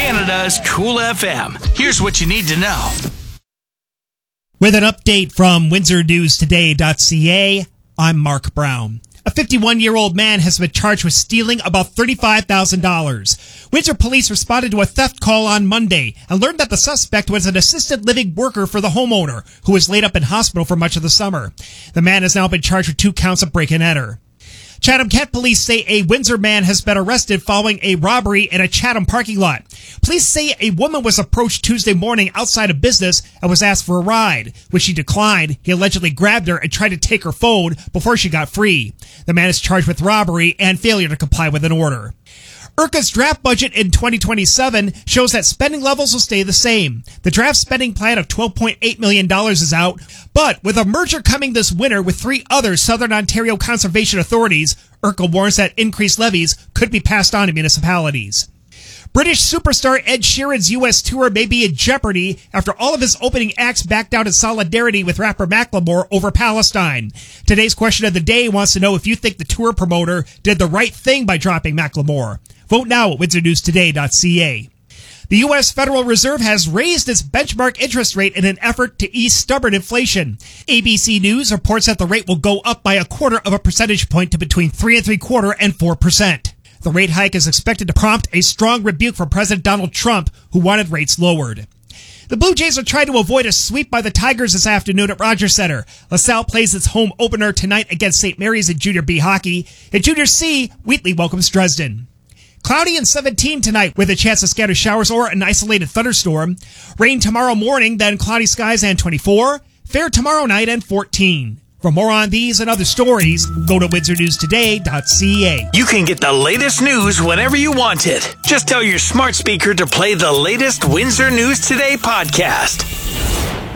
Canada's Cool FM. Here's what you need to know. With an update from WindsorNewsToday.ca, I'm Mark Brown. A 51-year-old man has been charged with stealing about $35,000. Windsor police responded to a theft call on Monday and learned that the suspect was an assisted living worker for the homeowner, who was laid up in hospital for much of the summer. The man has now been charged with 2 counts of break and enter. Chatham-Kent police say a Windsor man has been arrested following a robbery in a Chatham parking lot. Police say a woman was approached Tuesday morning outside a business and was asked for a ride. When she declined, he allegedly grabbed her and tried to take her phone before she got free. The man is charged with robbery and failure to comply with an order. IRCA's draft budget in 2027 shows that spending levels will stay the same. The draft spending plan of $12.8 million is out, but with a merger coming this winter with 3 other Southern Ontario conservation authorities, IRCA warns that increased levies could be passed on to municipalities. British superstar Ed Sheeran's U.S. tour may be in jeopardy after all of his opening acts backed out in solidarity with rapper Macklemore over Palestine. Today's question of the day wants to know if you think the tour promoter did the right thing by dropping Macklemore. Vote now at WindsorNewsToday.ca. The U.S. Federal Reserve has raised its benchmark interest rate in an effort to ease stubborn inflation. ABC News reports that the rate will go up by 0.25 percentage point to between 3.75% and 4%. The rate hike is expected to prompt a strong rebuke from President Donald Trump, who wanted rates lowered. The Blue Jays are trying to avoid a sweep by the Tigers this afternoon at Rogers Center. LaSalle plays its home opener tonight against St. Mary's in Junior B hockey. In Junior C, Wheatley welcomes Dresden. Cloudy and 17 tonight with a chance of scattered showers or an isolated thunderstorm. Rain tomorrow morning, then cloudy skies and 24. Fair tomorrow night and 14. For more on these and other stories, go to WindsorNewsToday.ca. You can get the latest news whenever you want it. Just tell your smart speaker to play the latest Windsor News Today podcast.